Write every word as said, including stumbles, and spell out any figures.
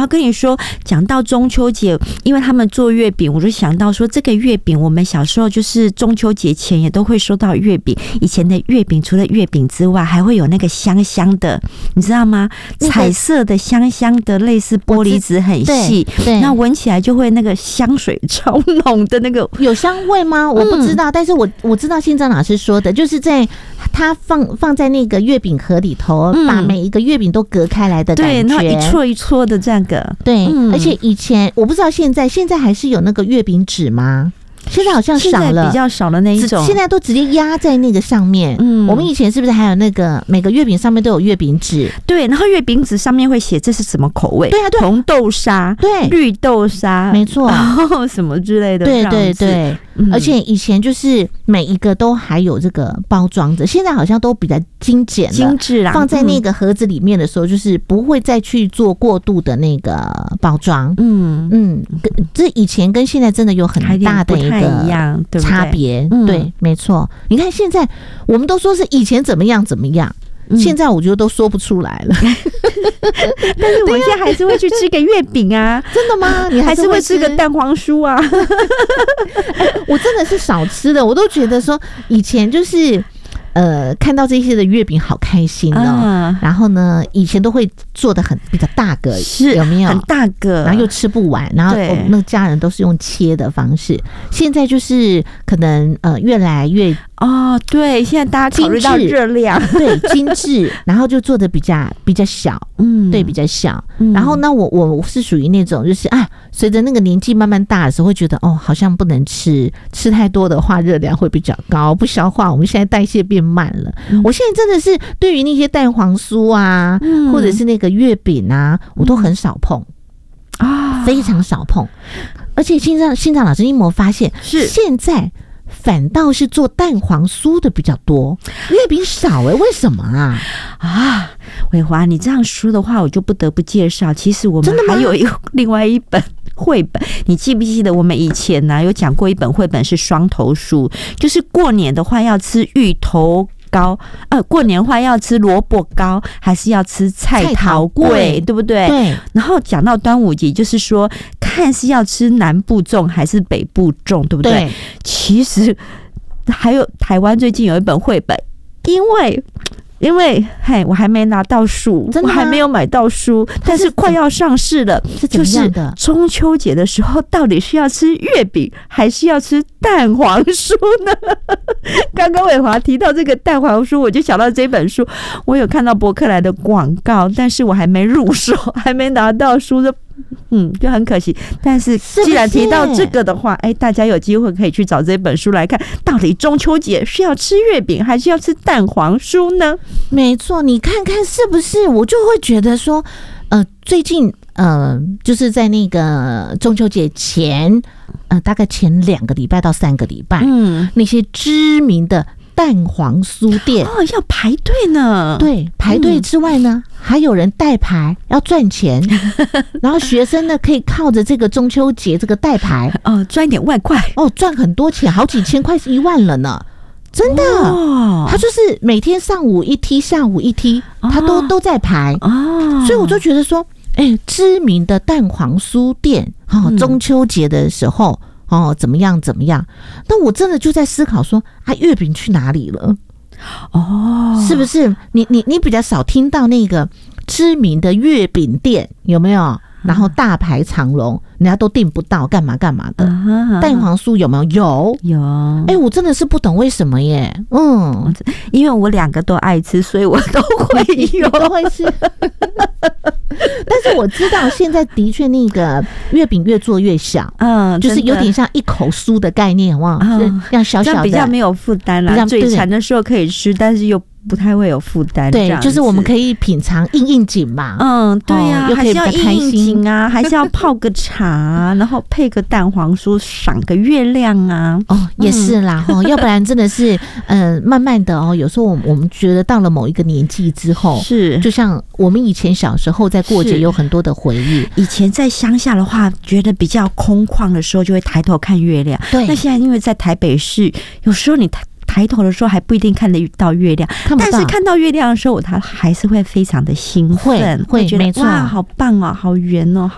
后跟你说，讲到中秋节，因为他们做月饼，我就想到说，这个月饼我们小时候就是中秋节前也都会收到月饼。以前的月饼除了月饼之外，还会有那个香香的，你知道吗？彩色的香香的，类似玻璃纸很细，那闻起来就会那个香水超浓的那个， 有香味吗？我不知道，嗯、但是我我知道信章老师说的，就是在它放放在那个月饼盒里头，嗯、把每一个月饼都隔开来的感觉， 对，然后一撮一撮的这个， 对，嗯、而且以前我不知道现在现在还是有那个月饼纸吗？现在好像少了， 现在比较少了那一种， 现在都直接压在那个上面。嗯，我们以前是不是还有那个每个月饼上面都有月饼纸？ 对，然后月饼纸上面会写这是什么口味？ 对啊，对， 红豆沙， 对， 绿豆沙， 没错， 然后什么之类的， 对对对。嗯、而且以前就是每一个都还有这个包装着，现在好像都比较精简了， 精致啦。 放在那个盒子里面的时候，就是不会再去做过度的那个包装。嗯嗯，这以前跟现在真的有很大的一个差别。对，对，没错。你看现在我们都说是以前怎么样怎么样。现在我觉得都说不出来了， 但是我现在还是会去吃个月饼啊！ 真的吗？你还是会吃个蛋黄酥啊？ 欸、我真的是少吃的，我都觉得说以前就是呃看到这些的月饼好开心哦。嗯、然后呢，以前都会做的很比较大个， 是有没有很大个？ 然后又吃不完，然后我们那个家人都是用切的方式。现在就是可能呃越来越。 哦，对，现在大家考虑到热量， 对，精致，然后就做的比较比较小，嗯，对，比较小。嗯、然后呢，我我是属于那种，就是啊，随着那个年纪慢慢大的时候，会觉得哦，好像不能吃，吃太多的话热量会比较高，不消化，我们现在代谢变慢了。嗯、我现在真的是对于那些蛋黄酥啊，嗯、或者是那个月饼啊，我都很少碰啊，非常少碰。而且信章信章老师，你有没有发现， 是现在？反倒是做蛋黄酥的比较多，月饼少哎、欸，为什么啊？ 啊，伟华，你这样说的话，我就不得不介绍，其实我们还有一个另外一本绘本，你记不记得我们以前呢、啊、有讲过一本绘本是双头酥，就是过年的话要吃芋头糕，呃，过年的话要吃萝卜糕，还是要吃菜头粿，对不对？ 对。 然后讲到端午节，就是说看是要吃南部粽还是北部粽，对不对？ 对。 其实还有台湾最近有一本绘本，因为。因为嘿，我还没拿到书，我还没有买到书，但是快要上市了。 是怎么样的？ 就是中秋节的时候，到底是要吃月饼还是要吃蛋黄酥呢？刚刚伟华提到这个蛋黄酥，我就想到这本书，我有看到博客来的广告，但是我还没入手，还没拿到书就。嗯，就很可惜。但是既然提到这个的话，哎，大家有机会可以去找这本书来看，到底中秋节是要吃月饼还是要吃蛋黄酥呢？ 没错，你看看是不是？我就会觉得说，呃，最近呃，就是在那个中秋节前，呃，大概前两个礼拜到三个礼拜，嗯，那些知名的。蛋黄酥店哦，要排队呢。 对，排队之外呢，嗯、还有人代牌要赚钱，然后学生呢可以靠着这个中秋节这个代牌哦赚一点外快哦，赚很多钱，好几千块是一万了呢。真的，哦、他就是每天上午一梯，下午一梯，他都、哦、都在排哦，所以我就觉得说，哎、欸，知名的蛋黄酥店哦，中秋节的时候。哦，怎么样怎么样？那我真的就在思考说，啊，月饼去哪里了？哦，是不是？你你你比较少听到那个知名的月饼店，有没有？然后大排长龙，人家都订不到，干嘛干嘛的。Uh-huh. 蛋黄酥有没有？有有。 哎、欸，我真的是不懂为什么耶。嗯， 因为我两个都爱吃，所以我都会有， 都会吃。但是我知道现在的确那个月饼越做越小，嗯，就是有点像一口酥的概念，哇，嗯，这样小小的， 比较没有负担啦。嘴馋的时候可以吃，但是又。不太会有负担， 对，就是我们可以品尝应应景嘛， 嗯，对呀、啊，还是要应应景啊，还是要泡个茶，然后配个蛋黄酥，赏个月亮啊， 哦，也是啦，哈、嗯，要不然真的是，嗯，慢慢的哦，有时候我们我们觉得到了某一个年纪之后， 是， 就像我们以前小时候在过节有很多的回忆， 以前在乡下的话，觉得比较空旷的时候，就会抬头看月亮， 对， 那现在因为在台北市，有时候你抬。抬头的时候还不一定看得到月亮，但是看到月亮的时候，他还是会非常的兴奋， 会会觉得哇，好棒哦，好圆哦，